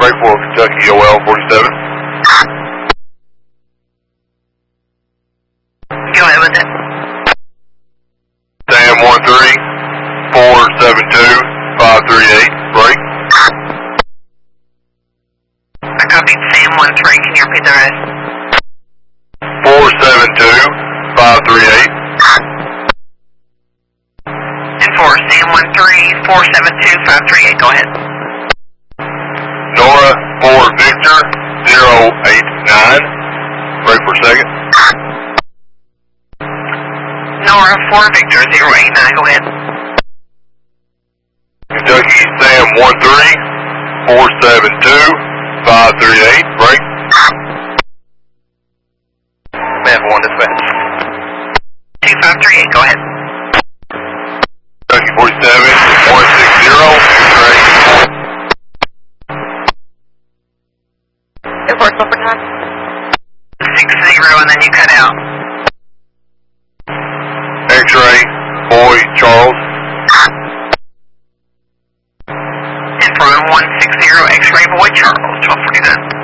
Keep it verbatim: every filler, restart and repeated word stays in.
break for Kentucky O L forty-seven. Go ahead with it. Sam one three, four seven two, five three eight, break. I copied Sam one three, can you repeat the rest? four seven two, five three eight. And for Sam one three, four seven two, five three eight, go ahead. Nora four Victor, zero eight nine, break for a second. Nora four Victor, zero eight nine, go ahead. Kentucky Sam one three, four seven two, five three eight, break. Man one dispatch. two five three eight, go ahead. Kentucky forty-seven, one six zero, X-ray. Airport buffer time? six zero and then you cut out. X-ray, Boy Charles. And for one six zero, X-ray Boy Charles, twelve forty-nine.